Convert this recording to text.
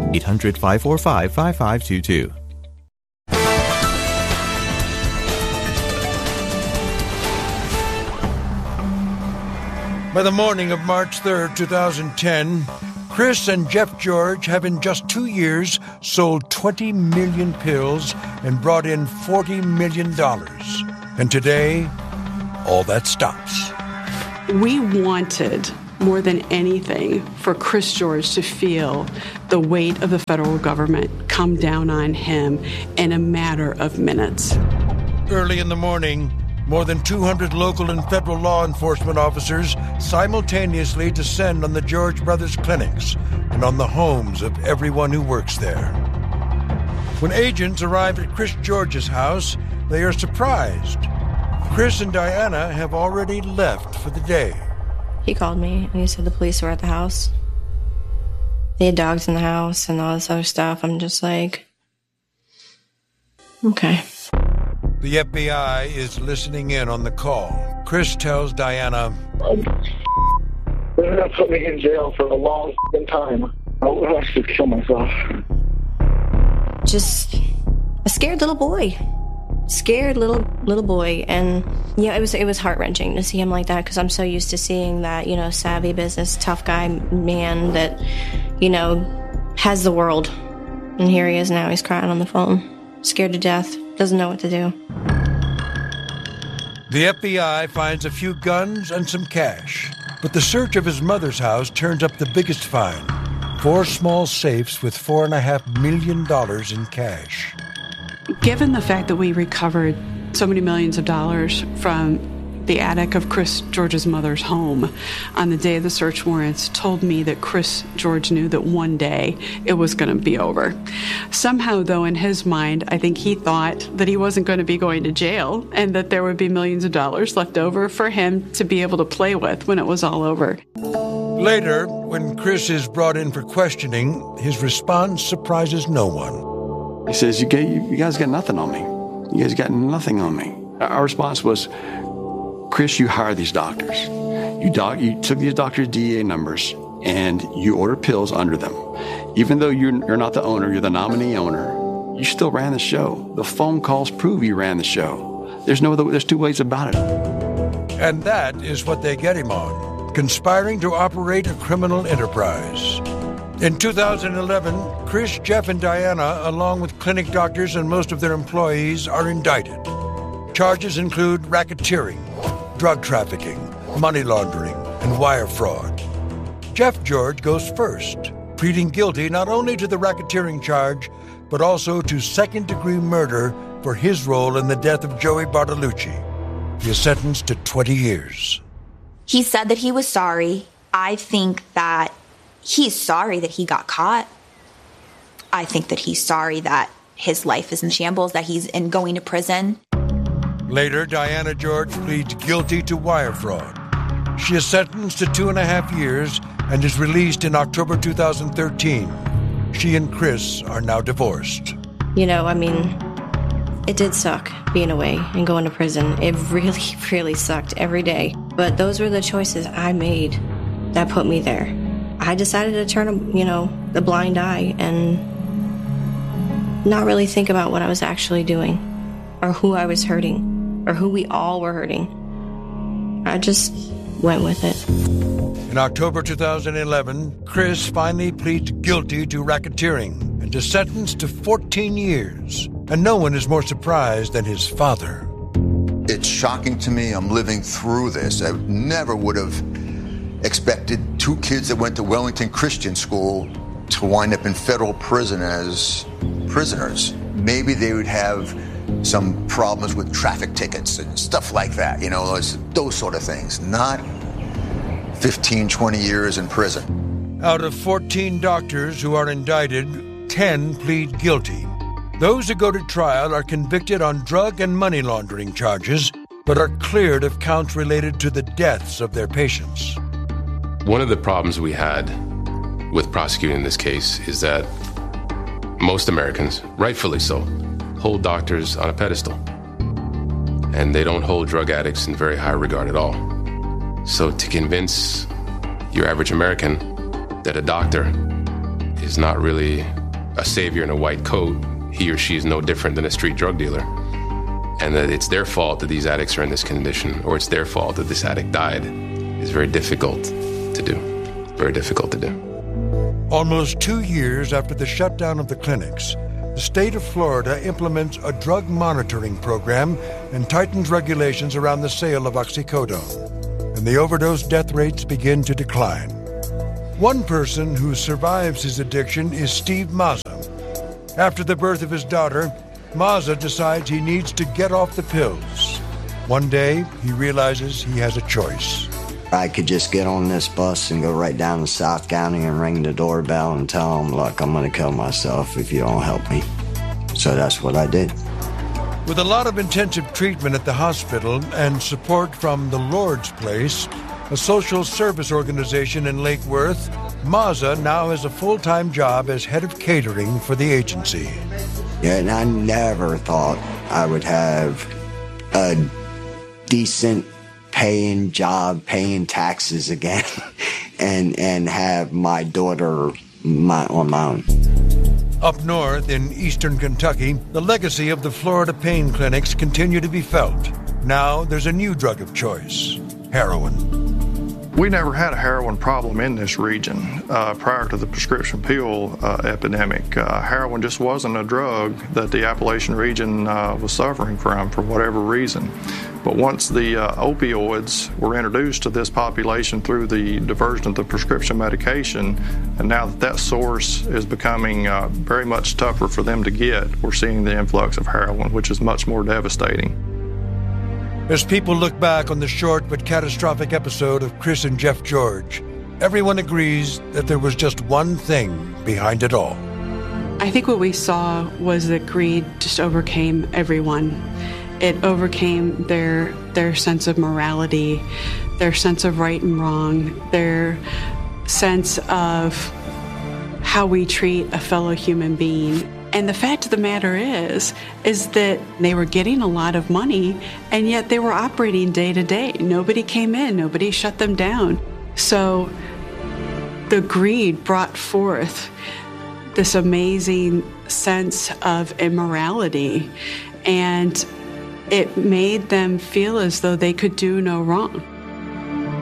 800-545-5522. By the morning of March 3rd, 2010, Chris and Jeff George have in just 2 years sold 20 million pills and brought in $40 million. And today, all that stops. We wanted, more than anything, for Chris George to feel the weight of the federal government come down on him in a matter of minutes. Early in the morning, more than 200 local and federal law enforcement officers simultaneously descend on the George Brothers clinics and on the homes of everyone who works there. When agents arrive at Chris George's house, they are surprised. Chris and Diana have already left for the day. He called me and he said the police were at the house. They had dogs in the house and all this other stuff. I'm just like, okay. The FBI is listening in on the call. Chris tells Diana, they're going to put me in jail for a long time. I would have to kill myself. Just a scared little boy. Scared little boy. And yeah, it was heart-wrenching to see him like that, because I'm so used to seeing that, savvy business, tough guy man that, has the world. And here he is now. He's crying on the phone. Scared to death. Doesn't know what to do. The FBI finds a few guns and some cash, but the search of his mother's house turns up the biggest find: 4 small safes with $4.5 million in cash. Given the fact that we recovered so many millions of dollars from the attic of Chris George's mother's home on the day of the search warrants, told me that Chris George knew that one day it was going to be over. Somehow, though, in his mind, I think he thought that he wasn't going to be going to jail and that there would be millions of dollars left over for him to be able to play with when it was all over. Later, when Chris is brought in for questioning, his response surprises no one. He says, you guys got nothing on me. You guys got nothing on me. Our response was, Chris, you hire these doctors. You took these doctors' DEA numbers and you ordered pills under them. Even though you're not the owner, you're the nominee owner, you still ran the show. The phone calls prove you ran the show. There's 2 ways about it. And that is what they get him on: conspiring to operate a criminal enterprise. In 2011, Chris, Jeff, and Diana, along with clinic doctors and most of their employees, are indicted. Charges include racketeering, drug trafficking, money laundering, and wire fraud. Jeff George goes first, pleading guilty not only to the racketeering charge, but also to second-degree murder for his role in the death of Joey Bartolucci. He is sentenced to 20 years. He said that he was sorry. I think that he's sorry that he got caught. I think that he's sorry that his life is in shambles, that he's going to prison. Later, Diana George pleads guilty to wire fraud. She is sentenced to 2.5 years and is released in October 2013. She and Chris are now divorced. It did suck being away and going to prison. It really, really sucked every day. But those were the choices I made that put me there. I decided to turn, the blind eye and not really think about what I was actually doing or who I was hurting or who we all were hurting. I just went with it. In October 2011, Chris finally pleads guilty to racketeering and is sentenced to 14 years. And no one is more surprised than his father. It's shocking to me. I'm living through this. I never would have expected 2 kids that went to Wellington Christian School to wind up in federal prison as prisoners. Maybe they would have some problems with traffic tickets and stuff like that, those sort of things. Not 15, 20 years in prison. Out of 14 doctors who are indicted, 10 plead guilty. Those who go to trial are convicted on drug and money laundering charges, but are cleared of counts related to the deaths of their patients. One of the problems we had with prosecuting this case is that most Americans, rightfully so, hold doctors on a pedestal. And they don't hold drug addicts in very high regard at all. So to convince your average American that a doctor is not really a savior in a white coat, he or she is no different than a street drug dealer. And that it's their fault that these addicts are in this condition, or it's their fault that this addict died, is very difficult to do. Very difficult to do. Almost 2 years after the shutdown of the clinics, the state of Florida implements a drug monitoring program and tightens regulations around the sale of oxycodone, and the overdose death rates begin to decline. One person who survives his addiction is Steve Mazza. After the birth of his daughter, Mazza decides he needs to get off the pills. One day, he realizes he has a choice. I could just get on this bus and go right down to South County and ring the doorbell and tell them, look, I'm going to kill myself if you don't help me. So that's what I did. With a lot of intensive treatment at the hospital and support from the Lord's Place, a social service organization in Lake Worth, Mazza now has a full-time job as head of catering for the agency. Yeah, and I never thought I would have a decent paying job, paying taxes again, and have my daughter on my own. Up north in eastern Kentucky, the legacy of the Florida pain clinics continue to be felt. Now there's a new drug of choice, heroin. We never had a heroin problem in this region prior to the prescription pill epidemic. Heroin just wasn't a drug that the Appalachian region was suffering from for whatever reason. But once the opioids were introduced to this population through the diversion of the prescription medication, and now that source is becoming very much tougher for them to get, we're seeing the influx of heroin, which is much more devastating. As people look back on the short but catastrophic episode of Chris and Jeff George, everyone agrees that there was just one thing behind it all. I think what we saw was that greed just overcame everyone. It overcame their sense of morality, their sense of right and wrong, their sense of how we treat a fellow human being. And the fact of the matter is that they were getting a lot of money, and yet they were operating day to day. Nobody came in, nobody shut them down. So the greed brought forth this amazing sense of immorality, and it made them feel as though they could do no wrong.